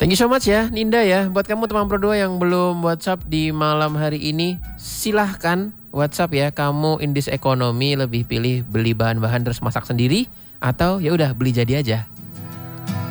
Thank you so much ya Ninda ya. Buat kamu teman Pro 2 yang belum WhatsApp di malam hari ini, silahkan WhatsApp ya. Kamu in this economy lebih pilih beli bahan-bahan terus masak sendiri, atau ya udah beli jadi aja.